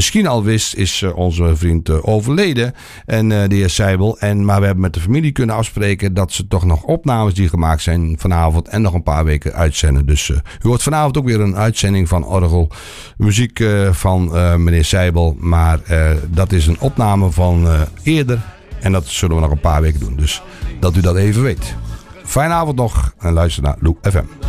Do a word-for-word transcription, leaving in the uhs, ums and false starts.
misschien al wist, is uh, onze vriend uh, overleden. En uh, de heer Seibel. En, maar we hebben met de familie kunnen afspreken dat ze toch nog opnames die gemaakt zijn vanavond en nog een paar weken uitzenden. Dus uh, u hoort vanavond ook weer een uitzending van orgelmuziek uh, van uh, meneer Seibel. Maar uh, dat is een opname van uh, eerder. En dat zullen we nog een paar weken doen. Dus dat u dat even weet. Fijne avond nog en luister naar Lou F M.